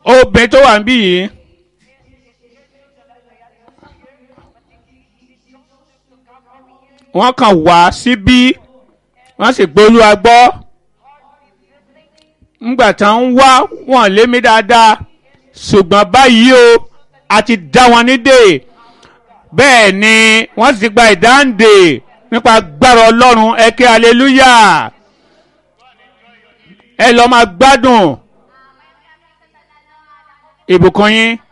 obìnrin tó wà níbí yìí wọ́n kàn wá síbí wọ́n sì gbé Olúwa gbọ́ ńgbà tán ń wá wọn lé mi dáadáa ṣùgbọ́n báyìí o a ti dá wọn nídè bẹ́ẹ̀ ni wọ́n sì gba ìdáǹdè nípa agbára Ọlọ́run ẹ ké hallelujah ẹ lọ máa gbádùn ìbùkún yín.